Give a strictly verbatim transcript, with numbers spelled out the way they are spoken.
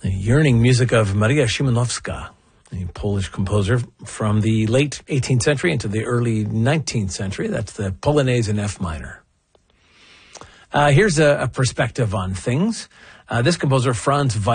The yearning music of Maria Szymanowska, a Polish composer from the late eighteenth century into the early nineteenth century. That's the Polonaise in F minor. Uh, here's a, a perspective on things. Uh, this composer, Franz Weiss,